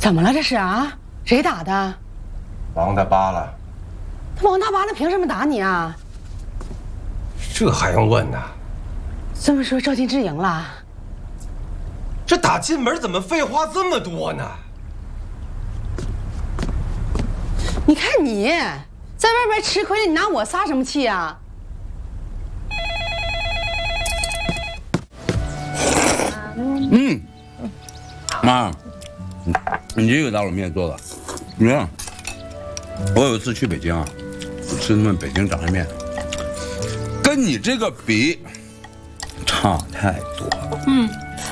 怎么了这是啊？谁打的？ 王大疤了。 他王大疤了，凭什么打你啊？ 这还用问呢？ 这么说赵金枝赢了？ 这打进门怎么废话这么多呢？ 你看你在外边吃亏了，你拿我撒什么气啊？ 妈，你这个大卤面做的，你看，我有一次去北京啊，吃他们北京炸酱面，跟你这个比，差太多了。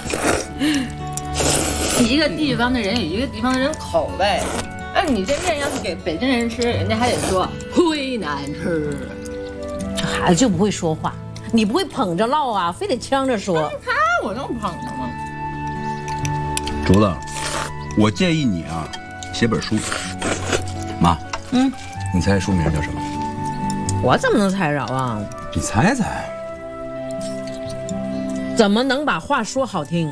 一个地方的人有一个地方的人口味，哎，你这面要是给北京人吃，人家还得说忒难吃。 这孩子就不会说话，你不会捧着唠啊，非得呛着说。 我能捧着吗？ 竹子，我建议你啊，写本书。妈，你猜书名叫什么？ 我怎么能猜着啊？ 你猜猜。 怎么能把话说好听？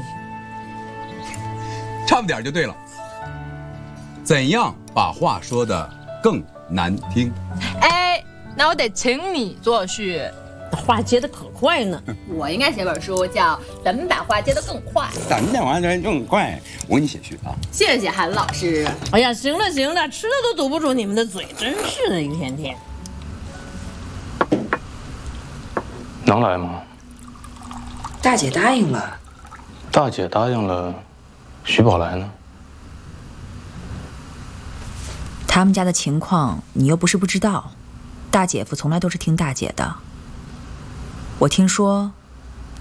差不点就对了。怎样把话说得更难听？ 哎，那我得请你作序。 话接得可快呢。 我应该写本书，叫《怎么把话接得更快》。 咱们讲话得更快，我给你写序啊。 谢谢韩老师。 哎呀，行了行了，吃的都堵不住你们的嘴，真是的，一天天。 能来吗？ 大姐答应了。 大姐答应了，徐宝来呢？ 他们家的情况你又不是不知道，大姐夫从来都是听大姐的。我听说